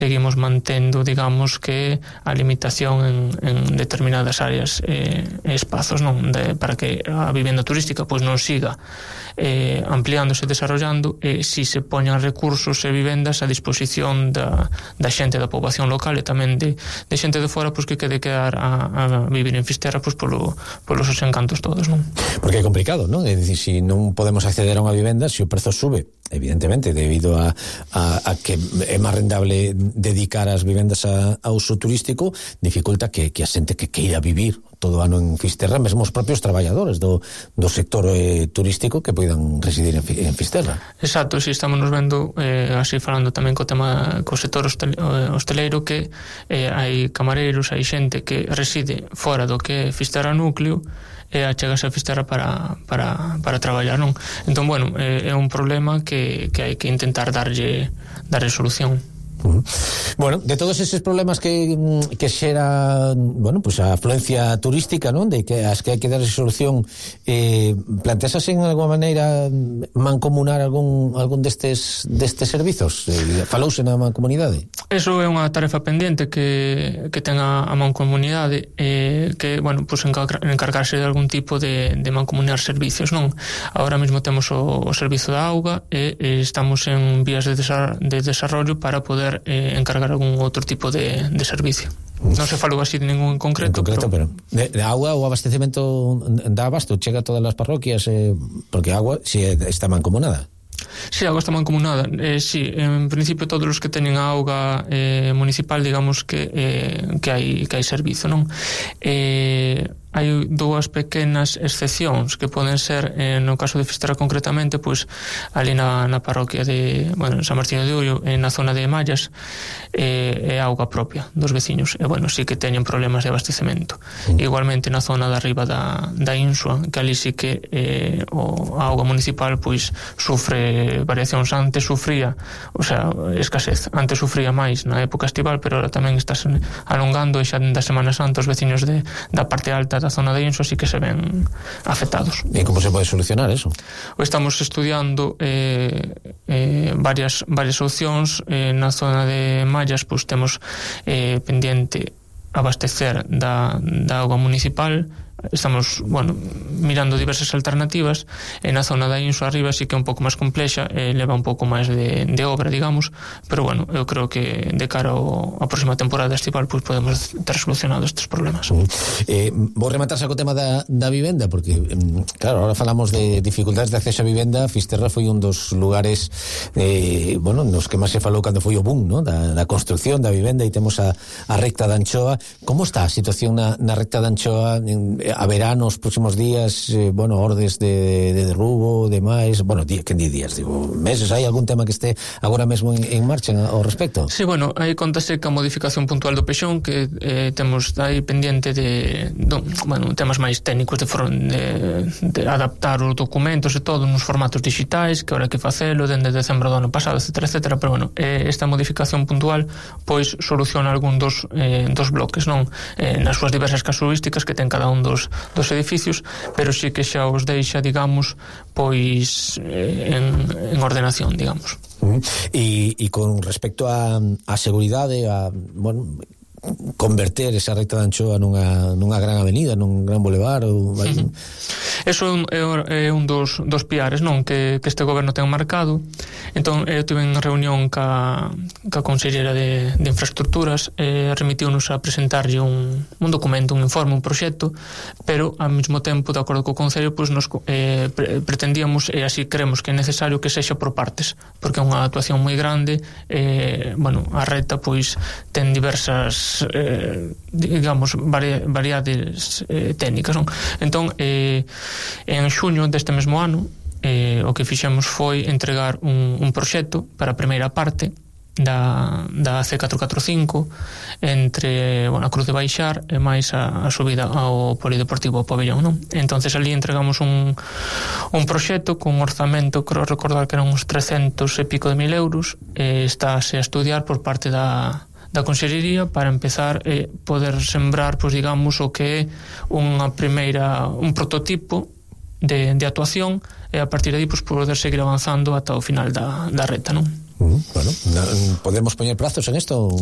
seguimos mantendo, digamos, que a limitación en determinadas áreas e espazos, non, para que a vivenda turística pois non siga ampliándose, desarrollando, e si se poñan recursos e vivendas a disposición da xente da poboación local e tamén de xente de fora, pois que quede quedar a vivir en Fisterra pois polos seus encantos todos, non? Porque é complicado, non? É dicir, se non podemos acceder a unha vivenda, se o prezo sube, evidentemente, debido a que é máis rendable dedicar as vivendas a uso turístico, dificulta que a xente que queira vivir todo o ano en Fisterra, mesmo os propios traballadores do sector turístico que poidan residir en Fisterra. Exacto, si estamos nos vendo así falando tamén co tema co sector hosteleiro, que hai camareiros, hai xente que reside fora do que é Fisterra núcleo e achegase a Fisterra para traballar, non? Entón, bueno, é un problema que hai que intentar darlle solución. Bueno, de todos eses problemas que xera, bueno, pues a afluencia turística, non? De que as que hai que dar solución, planteasase en alguma maneira mancomunar algún destes servizos? Falouse na mancomunidade? Eso é unha tarefa pendente que ten a mancomunidade, que, bueno, pues encargarse de algún tipo de mancomunar servicios, non? Ahora mesmo temos o servizo da auga e estamos en vías de desarrollo para poder encargar algún outro tipo de servicio. Non se falou así de ningún en concreto, pero de agua, o abastecemento da abasto chega a todas as parroquias, porque a agua si está mancomunada. Sí, a auga está mancomunada. Sí, en principio todos os que teñen a auga municipal, digamos que hai servizo, non? Hai dúas pequenas excepcións que poden ser, no caso de Fisterra concretamente, pois ali na parroquia de, bueno, San Martiño de Ullo, na zona de Mallas, é auga propia dos veciños, e, bueno, sí que teñen problemas de abastecemento. Igualmente na zona de arriba da Insua, que ali sí que a auga municipal pois sufre variacións. Antes sufría, o sea, escasez, antes sufría máis na época estival, pero ahora tamén está alongando, e xa da Semana Santa os veciños da parte alta da zona de Insua sí que se ven afectados. E como se pode solucionar eso? Estamos estudiando varias opcións. Na zona de Mallas pois temos pendiente abastecer da auga municipal. Estamos, bueno, mirando diversas alternativas. Na zona da Insua arriba sí que é un pouco máis complexa, leva un pouco máis de obra, digamos, pero, bueno, eu creo que de cara á próxima temporada estival pois podemos ter solucionado estes problemas. Vou rematar xa co tema da vivenda, porque, claro, ahora falamos de dificultades de acceso a vivenda. Fisterra foi un dos lugares bueno, nos que máis se falou cando foi o boom, ¿no? da construcción da vivenda, e temos a recta da Anchoa. Como está a situación na recta da Anchoa? Haberá nos próximos días, bueno, ordes de derrubo, demais, bueno, que días, digo, meses, hai algún tema que este agora mesmo en marcha ao respecto? Sí, bueno, aí contase ca modificación puntual do pexón, que temos aí pendiente bueno, temas máis técnicos de adaptar os documentos e todo nos formatos digitais, que ahora hai que facelo dende decembro do ano pasado, etcétera, pero, bueno, esta modificación puntual pois soluciona algún dos bloques, non? Nas súas diversas casuísticas que ten cada un dos edificios, pero sí que xa os deixa, digamos, pois en ordenación, digamos. E con respecto a seguridade, bueno, converter esa recta de Anchoa nunha gran avenida, nun gran boulevard, ou... Eso é un dos piares, non, que este goberno ten marcado. Entón, eu tive en reunión ca consellera de infraestructuras, remitiunos a presentarlle un documento, un informe, un proxecto, pero ao mesmo tempo, de acordo co Concello, pois nos pretendíamos, e así creemos que é necesario, que sexa por partes, porque é unha actuación moi grande. Bueno, a recta pois ten diversas digamos, variedades técnicas, non? Entón, en xuño deste mesmo ano, o que fixemos foi entregar un proxecto para a primeira parte da C445 entre, bueno, a Cruz de Baixar e máis a subida ao Polideportivo ao Pabellón, non? Entonces ali entregamos un proxecto con un orzamento, creo recordar que eran uns 300 e pico de mil euros, estáse a estudiar por parte da Consellería para empezar a poder sembrar, pois, digamos, o que é un prototipo de actuación, e a partir de aí pois poder seguir avanzando ata o final da recta, non? Bueno, ¿podemos poner plazos en esto?